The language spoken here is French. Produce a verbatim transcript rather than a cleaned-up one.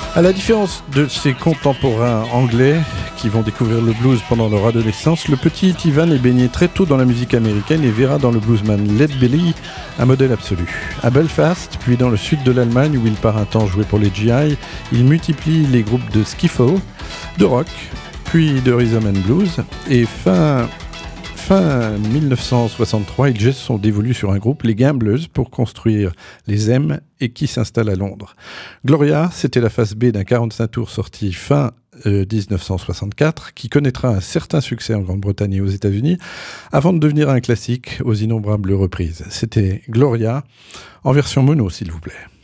À la différence de ses contemporains anglais qui vont découvrir le blues pendant leur adolescence, le petit Ivan est baigné très tôt dans la musique américaine et verra dans le bluesman Lead Belly un modèle absolu. À Belfast, puis dans le sud de l'Allemagne où il part un temps jouer pour les G I, il multiplie les groupes de skiffle, de rock, puis de rhythm and blues et fin... Fin dix-neuf cent soixante-trois, il jette son dévolu sur un groupe, les Gamblers, pour construire les M et qui s'installe à Londres. Gloria, c'était la face B d'un quarante-cinq tours sorti fin euh, dix-neuf cent soixante-quatre, qui connaîtra un certain succès en Grande-Bretagne et aux États-Unis, avant de devenir un classique aux innombrables reprises. C'était Gloria, en version mono, s'il vous plaît.